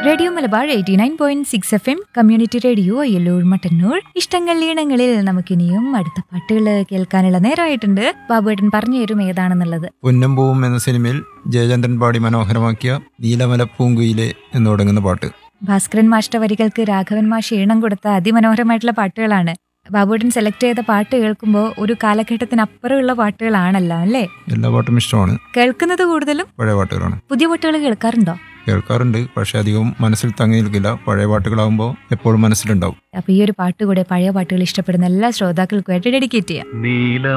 Radio Malabar 89.6 FM community radio Ayyallur Mattannur. ഇഷ്ടങ്ങൾ ഈണങ്ങളിൽ നമുക്കിനിയും അടുത്ത പാട്ടുകൾ കേൾക്കാനുള്ള നേരമായിട്ടുണ്ട്. ബാബുവേട്ടൻ പറഞ്ഞു തരും ഏതാണെന്നുള്ളത്. പൊന്നമ്പൂവും എന്ന സിനിമയിൽ ജയചന്ദ്രൻ പാടി മനോഹരമാക്കിയ നീലമല പൂങ്കുയിലെ എന്ന് തുടങ്ങുന്ന പാട്ട്. ഭാസ്കരൻ മാഷ്ട വരികൾക്ക് രാഘവൻ മാഷ് ഈണം കൊടുത്ത അതിമനോഹരമായിട്ടുള്ള പാട്ടുകളാണ്. ബാബുവേട്ടൻ സെലക്ട് ചെയ്ത പാട്ട് കേൾക്കുമ്പോൾ ഒരു കാലഘട്ടത്തിനപ്പുറമുള്ള പാട്ടുകളാണല്ലോ അല്ലേ? എല്ലാ പാട്ടും ഇഷ്ടമാണ്. കേൾക്കുന്നത് കൂടുതലും പഴയ പാട്ടുകളാണ്. പുതിയ പാട്ടുകൾ കേൾക്കാറുണ്ടോ? കേൾക്കാറുണ്ട്, പക്ഷെ അധികം മനസ്സിൽ തങ്ങി നിൽക്കില്ല. പഴയ പാട്ടുകളാകുമ്പോൾ എപ്പോഴും മനസ്സിലുണ്ടാവും. അപ്പൊ ഈ ഒരു പാട്ട് കൂടെ പഴയ പാട്ടുകൾ ഇഷ്ടപ്പെടുന്ന എല്ലാ ശ്രോതാക്കൾക്കുമായിട്ട് ഡെഡിക്കേറ്റ് ചെയ്യാം.